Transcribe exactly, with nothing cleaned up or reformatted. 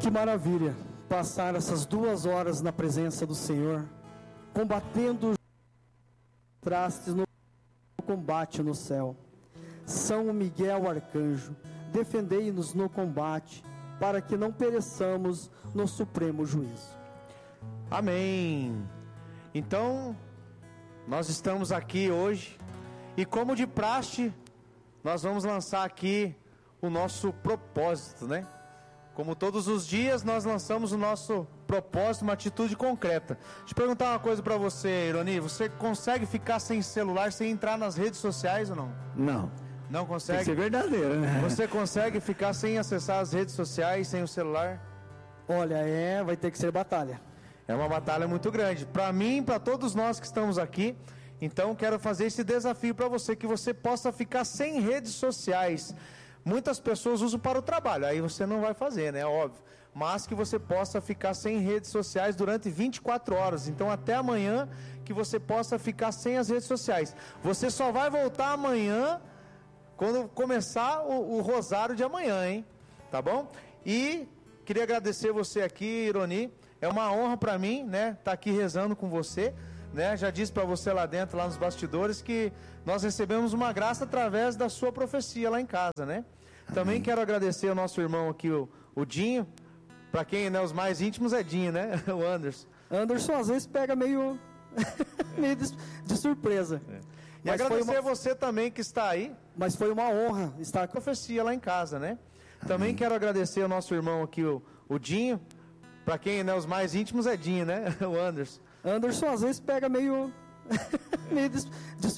Que maravilha passar essas duas horas na presença do Senhor, combatendo os trastes no combate no céu. São Miguel Arcanjo, defendei-nos no combate, para que não pereçamos no supremo juízo. Amém. Então, nós estamos aqui hoje, e como de praxe, nós vamos lançar aqui o nosso propósito, né? Como todos os dias, nós lançamos o nosso propósito, uma atitude concreta. Deixa eu perguntar uma coisa para você, Ironi. Você consegue ficar sem celular, sem entrar nas redes sociais ou não? Não. Não consegue? Tem que ser verdadeiro, né? Você consegue ficar sem acessar as redes sociais, sem o celular? Olha, é, vai ter que ser batalha. É uma batalha muito grande. Para mim, para todos nós que estamos aqui. Então, quero fazer esse desafio para você, que você possa ficar sem redes sociais. Muitas pessoas usam para o trabalho, aí você não vai fazer, né? Óbvio. Mas que você possa ficar sem redes sociais durante vinte e quatro horas. Então, até amanhã, que você possa ficar sem as redes sociais. Você só vai voltar amanhã, quando começar o, o rosário de amanhã, hein? Tá bom? E queria agradecer você aqui, Ironi. É uma honra para mim, né? Estar aqui rezando com você. Né? Já disse para você lá dentro, lá nos bastidores, que nós recebemos uma graça através da sua profecia lá em casa, né? Também Amém. Quero agradecer ao nosso irmão aqui, o, o Dinho. Para quem, né, os mais íntimos é Dinho, né? O Anderson. Anderson às vezes pega meio, meio de, de surpresa. É. E mas agradecer uma... a você também que está aí. Mas foi uma honra estar com a profecia lá em casa, né? Amém. Também quero agradecer ao nosso irmão aqui, o, o Dinho. Para quem, né, os mais íntimos é Dinho, né? O Anderson. Anderson às vezes pega meio, meio de, de